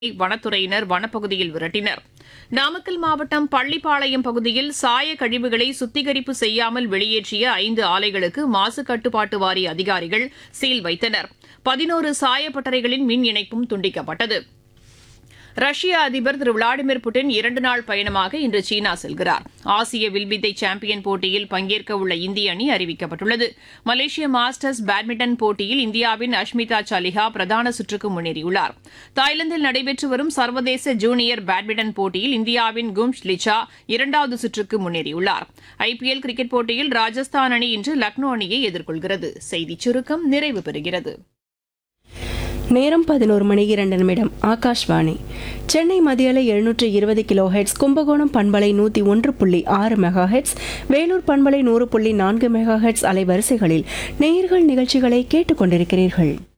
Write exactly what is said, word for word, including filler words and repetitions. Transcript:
வனத்துறையினர் வனப்பகுதியில் விரட்டினர். நாமக்கல் மாவட்டம் பள்ளிப்பாளையம் பகுதியில் சாய கழிவுகளை சுத்திகரிப்பு செய்யாமல் வெளியேற்றிய ஐந்து ஆலைகளுக்கு மாசு கட்டுப்பாட்டு வாரிய அதிகாரிகள் சீல் வைத்தனர். பதினோரு சாயப்பட்டறைகளின் மின் இணைப்பும் துண்டிக்கப்பட்டது. ரஷ்ய அதிபர் திரு விளாடிமிர் புட்டின் இரண்டு நாள் பயணமாக இன்று சீனா செல்கிறார். ஆசிய வில்வித்தை சாம்பியன் போட்டியில் பங்கேற்க உள்ள இந்திய அணி அறிவிக்கப்பட்டுள்ளது. மலேசிய மாஸ்டர்ஸ் பேட்மிண்டன் போட்டியில் இந்தியாவின் அஷ்மிதா சாலிஹா பிரதான சுற்றுக்கு முன்னேறியுள்ளார். தாய்லாந்தில் நடைபெற்று வரும் சர்வதேச ஜூனியர் பேட்மிண்டன் போட்டியில் இந்தியாவின் கும்ஷ் லிச்சா இரண்டாவது சுற்றுக்கு முன்னேறியுள்ளார். ஐபிஎல் கிரிக்கெட் போட்டியில் ராஜஸ்தான் அணி இன்று லக்னோ அணியை எதிர்கொள்கிறது. செய்திச் சுருக்கம் நிறைவு பெறுகிறது. நேரம் பதினோரு மணி இரண்டு நிமிடம். ஆகாஷ்வாணி சென்னை மதியலை எழுநூற்று இருபது கிலோ ஹெட்ஸ், கும்பகோணம் பண்பலை நூற்றி ஒன்று புள்ளி ஆறு மெகா ஹெட்ஸ், வேலூர் பண்பலை நூறு புள்ளி நான்கு மெகா ஹெட்ஸ் அலைவரிசைகளில் நேயர்கள் நிகழ்ச்சிகளை கேட்டுக்கொண்டிருக்கிறீர்கள்.